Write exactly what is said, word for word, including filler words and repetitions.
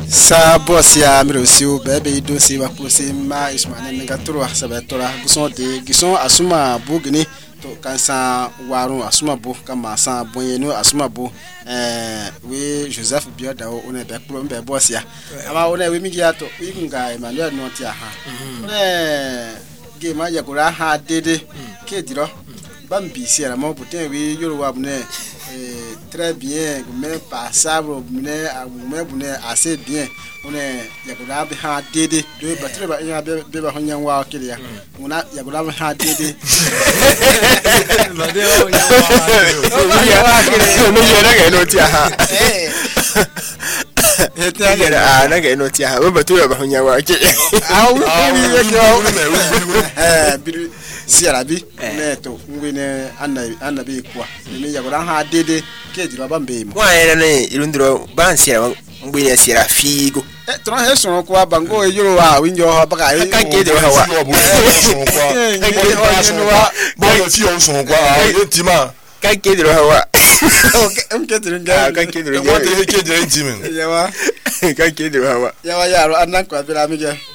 Sa bosia mirosio bebe do se wa pose ma ismane negatoro sabetora guson de gison asuma bugini to kansa waru asuma bu kama san bonyenu asuma bu eh we Joseph Bioda o ne be pro be bosia ama o ne we mi giato igunga Emmanuel no ti aha ne ge ma ya gura ha dede ke diro bambi si ara mo putin we yoruba ne eh très bien mais passable mais mais bune assez bien on est yagola be ha dede do batire ba nya be be ba honyan wa kiriya una yagola be ha dede ba de o nya wa kiriya no yera ga no ti ha eh eta ga na ga no ti ha ba batire ba honyan wa kiriya ah wi wi eh bi si arabi neto ngwene annabi kwa ni yagola ha dede ke jira ba mbemu wa era ne irundiro ban sira ngwene sira figo eh tron he so ko bango yoro wa winjo ha baka e ka ke de wa wa bo fi on so kwa e tima ka ke de wa wa okay em ke de nga ka ke de wa de ke de timin yawa ka ke de wa wa yawa yaro annan kwa bila mige